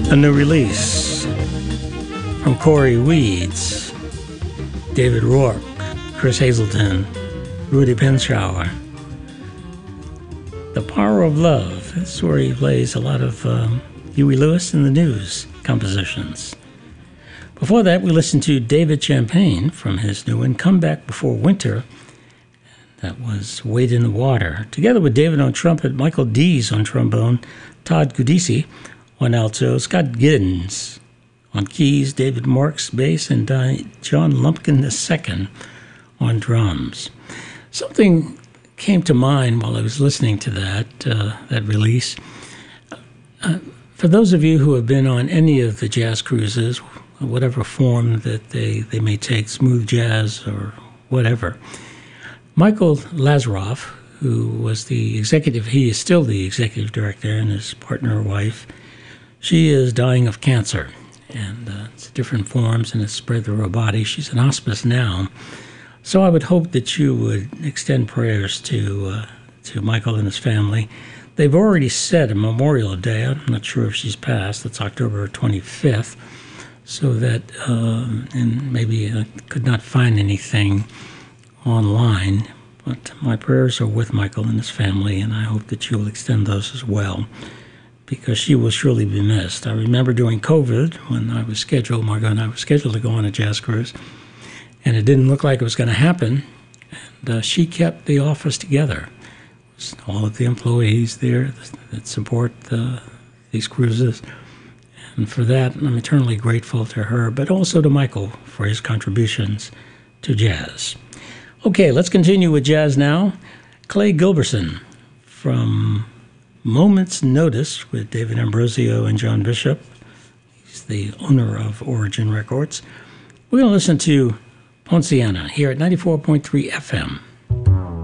A new release from Corey Weeds, David Rourke, Chris Hazelton, Rudy Penshower. The Power of Love. That's where he plays a lot of Huey Lewis and the News compositions. Before that, we listened to David Champagne from his new one, Come Back Before Winter. That was Wade in the Water. Together with David on trumpet, Michael Dees on trombone, Todd Giudice on alto, Scott Giddens on keys, David Marks bass, and John Lumpkin II on drums. Something came to mind while I was listening to that release. For those of you who have been on any of the jazz cruises, whatever form that they may take, smooth jazz or whatever, Michael Lazaroff, who was the executive, he is still the executive director, and his partner, wife, she is dying of cancer, and it's different forms, and it's spread through her body. She's in hospice now. So I would hope that you would extend prayers to Michael and his family. They've already set a Memorial Day. I'm not sure if she's passed. It's October 25th. So that, and maybe I could not find anything online, but my prayers are with Michael and his family, and I hope that you'll extend those as well, because she will surely be missed. I remember during COVID, when Margot and I were scheduled to go on a jazz cruise, and it didn't look like it was going to happen, and she kept the office together. All of the employees there that support these cruises, and for that, I'm eternally grateful to her, but also to Michael for his contributions to jazz. Okay, let's continue with jazz now. Clay Gilbertson from Moment's Notice with David Ambrosio and John Bishop. He's the owner of Origin Records. We're going to listen to Ponciana here at 94.3 FM.